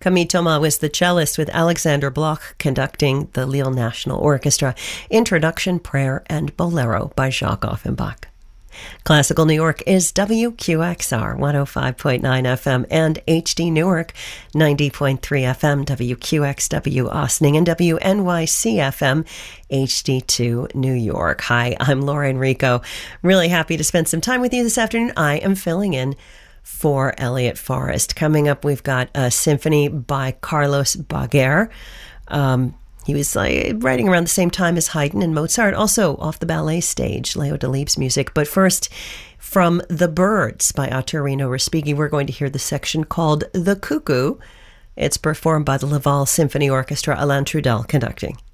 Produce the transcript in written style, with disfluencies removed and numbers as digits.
Camille Thomas was the cellist with Alexander Bloch conducting the Lille National Orchestra. Introduction, Prayer, and Bolero by Jacques Offenbach. Classical New York is WQXR 105.9 FM and HD Newark 90.3 FM, WQXW Austining, and WNYC FM HD2 New York. Hi, I'm Laura Enrico. Really happy to spend some time with you this afternoon. I am filling in for Elliot Forrest. Coming up, we've got a symphony by Carlos Baguer. He was writing around the same time as Haydn and Mozart, also off the ballet stage, Leo Delibes' music. But first, from The Birds by Ottorino Respighi, we're going to hear the section called The Cuckoo. It's performed by the Laval Symphony Orchestra, Alain Trudel conducting.